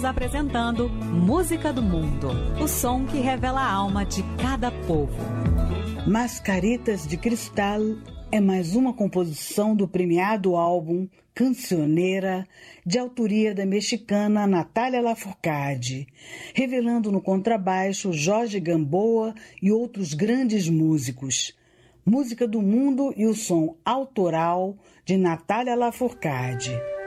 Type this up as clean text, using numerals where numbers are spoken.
apresentando Música do Mundo, o som que revela a alma de cada povo. Mascaritas de Cristal é mais uma composição do premiado álbum Cancionera, de autoria da mexicana Natalia Lafourcade, revelando no contrabaixo Jorge Gamboa e outros grandes músicos. Música do Mundo e o som autoral de Natalia Lafourcade.